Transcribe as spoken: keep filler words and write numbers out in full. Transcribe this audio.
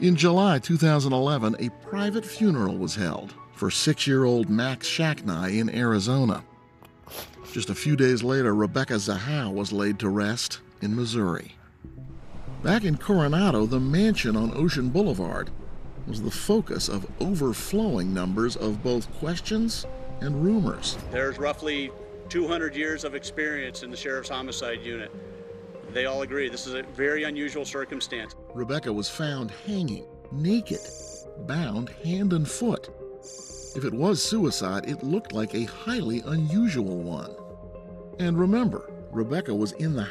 In July two thousand eleven, a private funeral was held for six-year-old Max Shacknai in Arizona. Just a few days later, Rebecca Zahau was laid to rest in Missouri. Back in Coronado, the mansion on Ocean Boulevard was the focus of overflowing numbers of both questions and rumors. There's roughly two hundred years of experience in the Sheriff's Homicide Unit. They all agree this is a very unusual circumstance. Rebecca was found hanging, naked, bound hand and foot. If it was suicide, it looked like a highly unusual one. And remember, Rebecca was in the